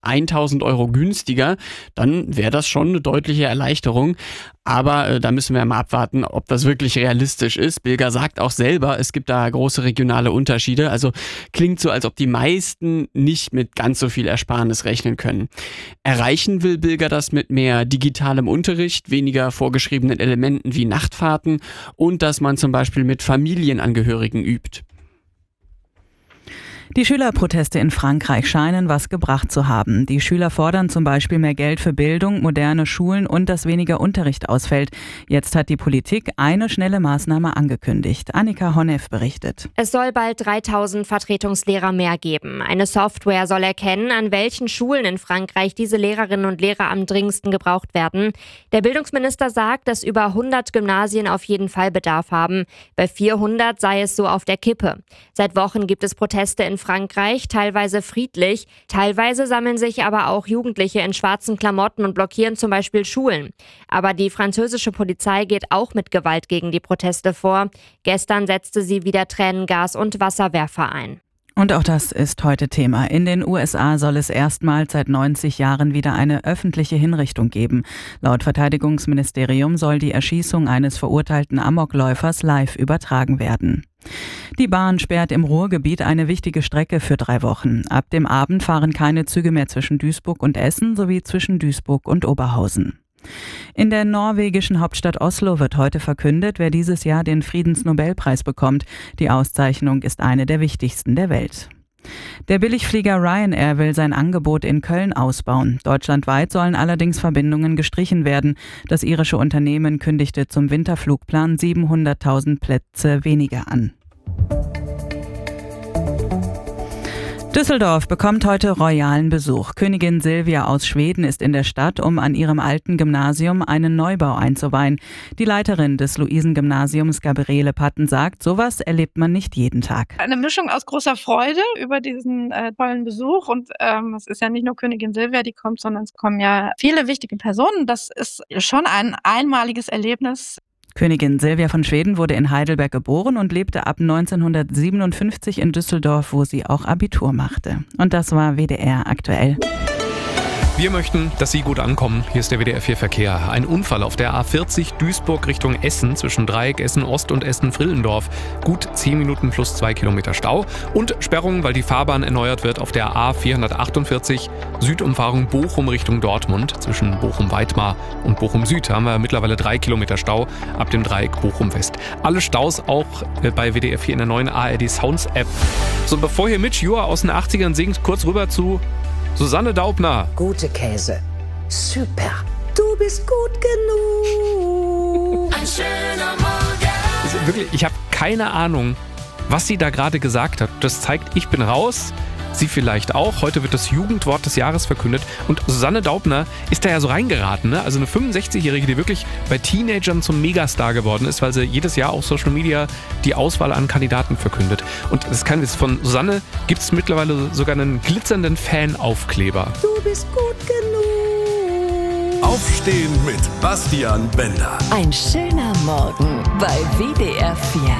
1.000 Euro günstiger, dann wäre das schon eine deutliche Erleichterung. Aber da müssen wir mal abwarten, ob das wirklich realistisch ist. Bilger sagt auch selber, es gibt da große regionale Unterschiede. Also klingt so, als ob die meisten nicht mit ganz so viel Ersparnis rechnen können. Erreichen will Bilger das mit mehr digitalem Unterricht, weniger vorgeschriebenen Elementen wie Nachtfahrten und dass man zum Beispiel mit Familienangehörigen übt. Die Schülerproteste in Frankreich scheinen was gebracht zu haben. Die Schüler fordern zum Beispiel mehr Geld für Bildung, moderne Schulen und dass weniger Unterricht ausfällt. Jetzt hat die Politik eine schnelle Maßnahme angekündigt. Annika Honneff berichtet. Es soll bald 3.000 Vertretungslehrer mehr geben. Eine Software soll erkennen, an welchen Schulen in Frankreich diese Lehrerinnen und Lehrer am dringendsten gebraucht werden. Der Bildungsminister sagt, dass über 100 Gymnasien auf jeden Fall Bedarf haben. Bei 400 sei es so auf der Kippe. Seit Wochen gibt es Proteste in Frankreich, teilweise friedlich. Teilweise sammeln sich aber auch Jugendliche in schwarzen Klamotten und blockieren zum Beispiel Schulen. Aber die französische Polizei geht auch mit Gewalt gegen die Proteste vor. Gestern setzte sie wieder Tränengas und Wasserwerfer ein. Und auch das ist heute Thema. In den USA soll es erstmals seit 90 Jahren wieder eine öffentliche Hinrichtung geben. Laut Verteidigungsministerium soll die Erschießung eines verurteilten Amokläufers live übertragen werden. Die Bahn sperrt im Ruhrgebiet eine wichtige Strecke für 3 Wochen. Ab dem Abend fahren keine Züge mehr zwischen Duisburg und Essen sowie zwischen Duisburg und Oberhausen. In der norwegischen Hauptstadt Oslo wird heute verkündet, wer dieses Jahr den Friedensnobelpreis bekommt. Die Auszeichnung ist eine der wichtigsten der Welt. Der Billigflieger Ryanair will sein Angebot in Köln ausbauen. Deutschlandweit sollen allerdings Verbindungen gestrichen werden. Das irische Unternehmen kündigte zum Winterflugplan 700.000 Plätze weniger an. Düsseldorf bekommt heute royalen Besuch. Königin Silvia aus Schweden ist in der Stadt, um an ihrem alten Gymnasium einen Neubau einzuweihen. Die Leiterin des Luisengymnasiums, Gabriele Patten, sagt, sowas erlebt man nicht jeden Tag. Eine Mischung aus großer Freude über diesen tollen Besuch und es ist ja nicht nur Königin Silvia, die kommt, sondern es kommen ja viele wichtige Personen. Das ist schon ein einmaliges Erlebnis. Königin Silvia von Schweden wurde in Heidelberg geboren und lebte ab 1957 in Düsseldorf, wo sie auch Abitur machte. Und das war WDR aktuell. Wir möchten, dass Sie gut ankommen. Hier ist der WDR 4 Verkehr. Ein Unfall auf der A40 Duisburg Richtung Essen zwischen Dreieck Essen Ost und Essen Frillendorf. Gut 10 Minuten plus 2 Kilometer Stau. Und Sperrungen, weil die Fahrbahn erneuert wird auf der A448 Südumfahrung Bochum Richtung Dortmund. Zwischen Bochum-Weitmar und Bochum Süd haben wir mittlerweile 3 Kilometer Stau ab dem Dreieck Bochum West. Alle Staus auch bei WDR 4 in der neuen ARD Sounds App. So, bevor hier Mitch Ure aus den 80ern singt, kurz rüber zu Susanne Daubner. Gute Käse. Super. Du bist gut genug. Ein schöner Morgen. Wirklich, ich habe keine Ahnung, was sie da gerade gesagt hat. Das zeigt, ich bin raus. Sie vielleicht auch. Heute wird das Jugendwort des Jahres verkündet. Und Susanne Daubner ist da ja so reingeraten. Ne? Also eine 65-Jährige, die wirklich bei Teenagern zum Megastar geworden ist, weil sie jedes Jahr auf Social Media die Auswahl an Kandidaten verkündet. Und das kann jetzt von Susanne gibt es mittlerweile sogar einen glitzernden Fanaufkleber. Du bist gut genug. Aufstehen mit Bastian Bender. Ein schöner Morgen bei WDR 4.